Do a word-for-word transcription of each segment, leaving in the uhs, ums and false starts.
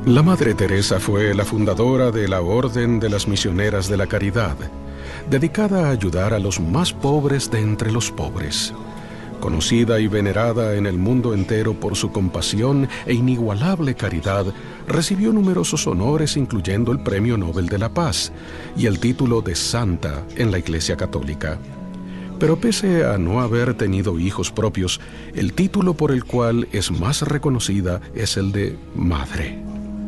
La Madre Teresa fue la fundadora de la Orden de las Misioneras de la Caridad, dedicada a ayudar a los más pobres de entre los pobres. Conocida y venerada en el mundo entero por su compasión e inigualable caridad, recibió numerosos honores, incluyendo el Premio Nobel de la Paz y el título de Santa en la Iglesia Católica. Pero pese a no haber tenido hijos propios, el título por el cual es más reconocida es el de Madre.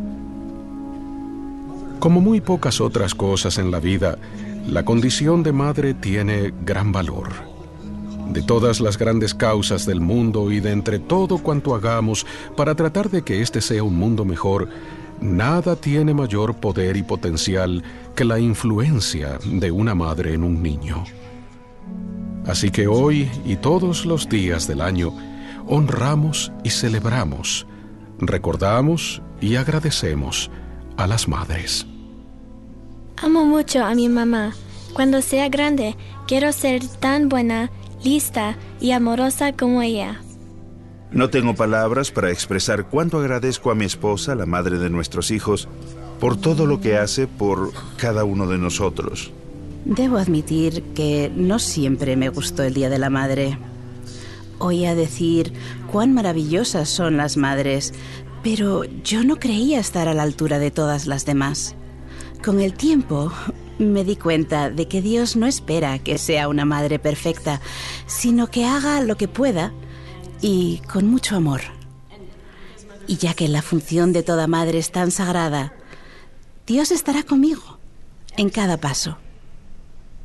Como muy pocas otras cosas en la vida, la condición de madre tiene gran valor. De todas las grandes causas del mundo y de entre todo cuanto hagamos para tratar de que éste sea un mundo mejor, nada tiene mayor poder y potencial que la influencia de una madre en un niño. Así que hoy y todos los días del año, honramos y celebramos, recordamos y agradecemos a las madres. Amo mucho a mi mamá. Cuando sea grande, quiero ser tan buena, lista y amorosa como ella. No tengo palabras para expresar cuánto agradezco a mi esposa, la madre de nuestros hijos, por todo lo que hace por cada uno de nosotros. Debo admitir que no siempre me gustó el Día de la Madre. Oía decir cuán maravillosas son las madres, pero yo no creía estar a la altura de todas las demás. Con el tiempo me di cuenta de que Dios no espera que sea una madre perfecta, sino que haga lo que pueda y con mucho amor. Y ya que la función de toda madre es tan sagrada, Dios estará conmigo en cada paso.